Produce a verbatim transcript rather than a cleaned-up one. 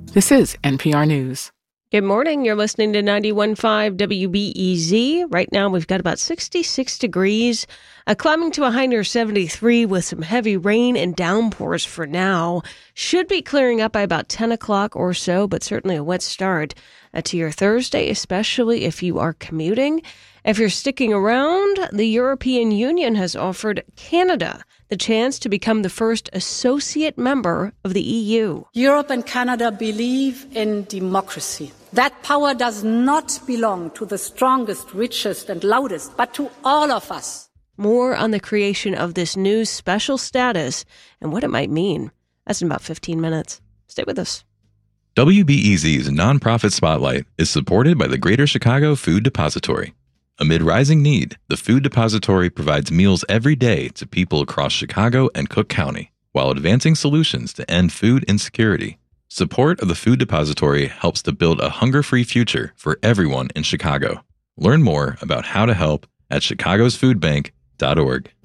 This is N P R News. Good morning. You're listening to ninety-one point five W B E Z. Right now, we've got about sixty-six degrees, uh, climbing to a high near seventy-three with some heavy rain and downpours for now. Should be clearing up by about ten o'clock or so, but certainly a wet start uh, to your Thursday, especially if you are commuting. If you're sticking around, the European Union has offered Canada the chance to become the first associate member of the E U. Europe and Canada believe in democracy. That power does not belong to the strongest, richest, and loudest, but to all of us. More on the creation of this new special status and what it might mean. That's in about fifteen minutes. Stay with us. W B E Z's nonprofit spotlight is supported by the Greater Chicago Food Depository. Amid rising need, the Food Depository provides meals every day to people across Chicago and Cook County, while advancing solutions to end food insecurity. Support of the Food Depository helps to build a hunger-free future for everyone in Chicago. Learn more about how to help at chicagos food bank dot org.